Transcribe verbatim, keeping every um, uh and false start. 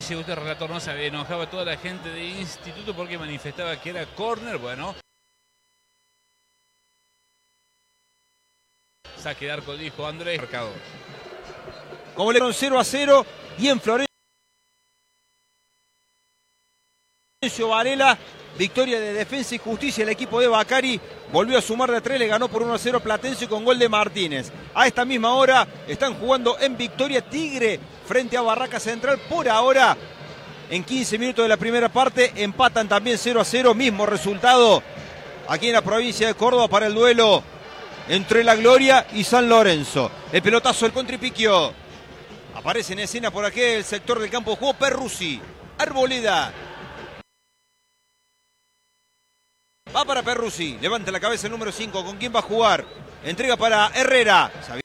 Si usted, relator, no se enojaba toda la gente de instituto porque manifestaba que era córner. Bueno, saque de arco, dijo Andrés. Marcador. Como le dieron cero a cero y en Florencio Varela, victoria de Defensa y Justicia. El equipo de Bacari volvió a sumar de tres, le ganó por uno a cero Platense con gol de Martínez. A esta misma hora están jugando en victoria Tigre frente a Barraca Central. Por ahora, en quince minutos de la primera parte, empatan también cero a cero, mismo resultado aquí en la provincia de Córdoba para el duelo entre La Gloria y San Lorenzo. El pelotazo del Contripiquio. Aparece en escena por aquel sector del campo de juego Perruzzi. Arboleda. Va para Perruzzi. Levanta la cabeza el número cinco. ¿Con quién va a jugar? Entrega para Herrera.